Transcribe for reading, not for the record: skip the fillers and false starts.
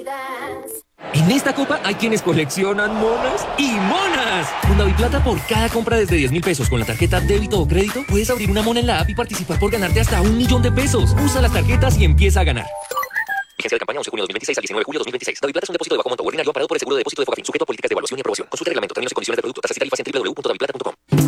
En esta copa hay quienes coleccionan monas y monas. Con DaviPlata, por cada compra desde 10.000 pesos con la tarjeta débito o crédito, puedes abrir una mona en la app y participar por ganarte hasta 1.000.000 de pesos. Usa las tarjetas y empieza a ganar. Vigencia de campaña 11 de junio de 2026 al 19 de julio de 2026. DaviPlata es un depósito de bajo monto.